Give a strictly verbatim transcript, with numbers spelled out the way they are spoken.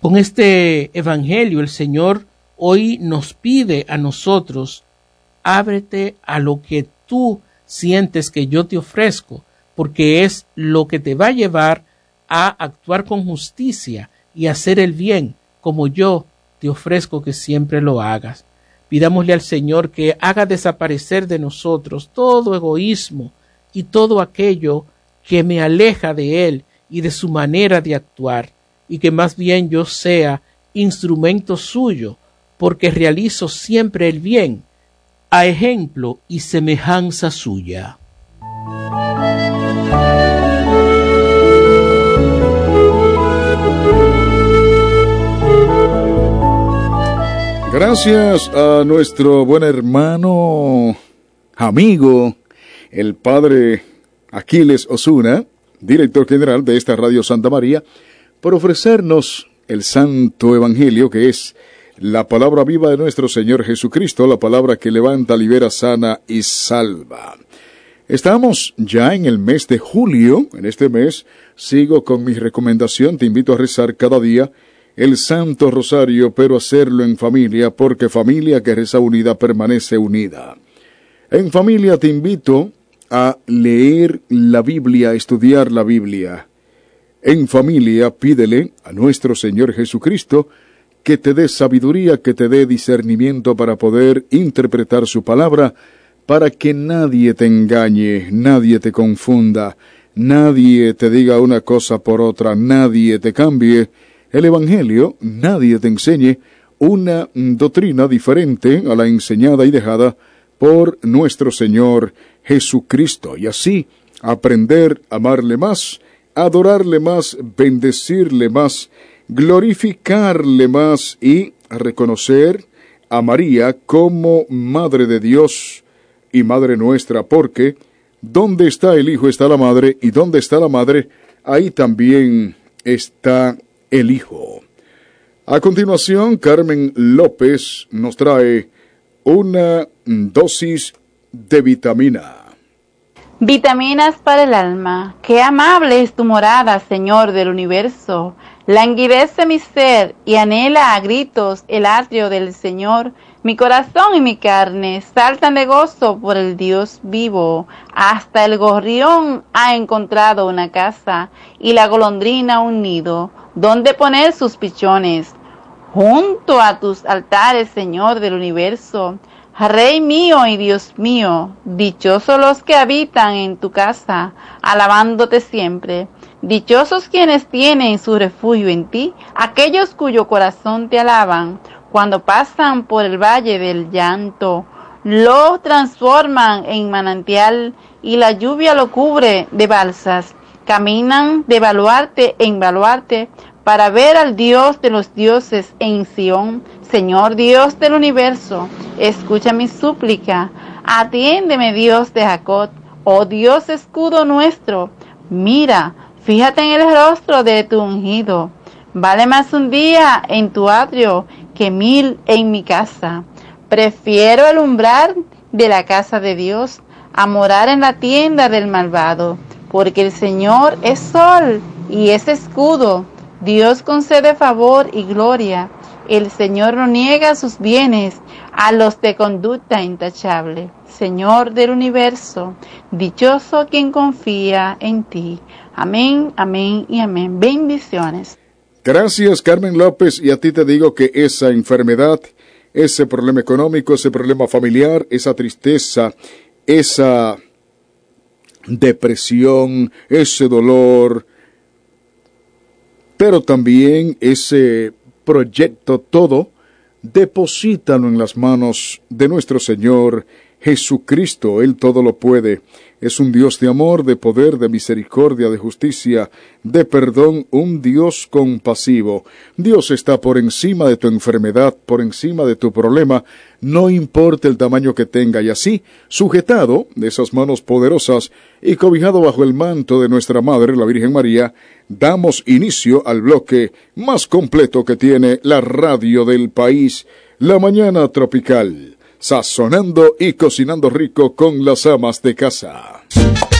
Con este evangelio el Señor hoy nos pide a nosotros: ábrete a lo que tú sientes que yo te ofrezco, porque es lo que te va a llevar a actuar con justicia y hacer el bien, como yo te ofrezco que siempre lo hagas. Pidámosle al Señor que haga desaparecer de nosotros todo egoísmo y todo aquello que me aleja de Él y de su manera de actuar, y que más bien yo sea instrumento suyo, porque realizo siempre el bien, a ejemplo y semejanza suya. Gracias a nuestro buen hermano, amigo, el padre Aquiles Osuna, director general de esta Radio Santa María, por ofrecernos el Santo Evangelio, que es la palabra viva de nuestro Señor Jesucristo, la palabra que levanta, libera, sana y salva. Estamos ya en el mes de julio. En este mes sigo con mi recomendación. Te invito a rezar cada día el Santo Rosario, pero hacerlo en familia, porque familia que reza unida permanece unida. En familia te invito a leer la Biblia, a estudiar la Biblia. En familia pídele a nuestro Señor Jesucristo que te dé sabiduría, que te dé discernimiento para poder interpretar su palabra, para que nadie te engañe, nadie te confunda, nadie te diga una cosa por otra, nadie te cambie el Evangelio, nadie te enseñe una doctrina diferente a la enseñada y dejada por nuestro Señor Jesucristo, y así aprender a amarle más, adorarle más, bendecirle más, glorificarle más y reconocer a María como Madre de Dios y Madre nuestra, porque donde está el Hijo está la Madre, y donde está la Madre, ahí también está el Hijo. A continuación, Carmen López nos trae una dosis de vitamina. Vitaminas para el alma. Qué amable es tu morada, Señor del universo. Languidece mi ser y anhela a gritos el atrio del Señor. Mi corazón y mi carne saltan de gozo por el Dios vivo. Hasta el gorrión ha encontrado una casa y la golondrina un nido donde poner sus pichones. Junto a tus altares, Señor del universo, Rey mío y Dios mío, dichosos los que habitan en tu casa, alabándote siempre. Dichosos quienes tienen su refugio en ti, aquellos cuyo corazón te alaban. Cuando pasan por el valle del llanto, lo transforman en manantial y la lluvia lo cubre de balsas. Caminan de baluarte en baluarte para ver al Dios de los dioses en Sión. Señor Dios del universo, escucha mi súplica. Atiéndeme, Dios de Jacob, oh Dios escudo nuestro. Mira, fíjate en el rostro de tu ungido. Vale más un día en tu atrio que mil en mi casa. Prefiero el umbral de la casa de Dios a morar en la tienda del malvado, porque el Señor es sol y es escudo. Dios concede favor y gloria. El Señor no niega sus bienes a los de conducta intachable. Señor del universo, dichoso quien confía en ti. Amén, amén y amén. Bendiciones. Gracias, Carmen López, y a ti te digo que esa enfermedad, ese problema económico, ese problema familiar, esa tristeza, esa depresión, ese dolor, pero también ese proyecto, todo, deposítalo en las manos de nuestro Señor Jesucristo. Él todo lo puede. Es un Dios de amor, de poder, de misericordia, de justicia, de perdón, un Dios compasivo. Dios está por encima de tu enfermedad, por encima de tu problema, no importa el tamaño que tenga, y así, sujetado de esas manos poderosas y cobijado bajo el manto de nuestra Madre, la Virgen María, damos inicio al bloque más completo que tiene la radio del país, La Mañana Tropical. Sazonando y cocinando rico con las amas de casa.